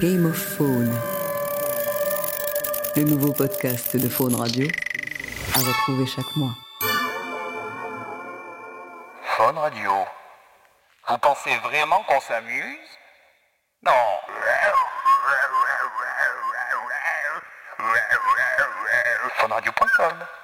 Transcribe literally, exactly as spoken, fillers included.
Game of Faune, le nouveau podcast de Faune Radio, à retrouver chaque mois. Faune Radio. Vous pensez vraiment qu'on s'amuse? Non. Faune radio point com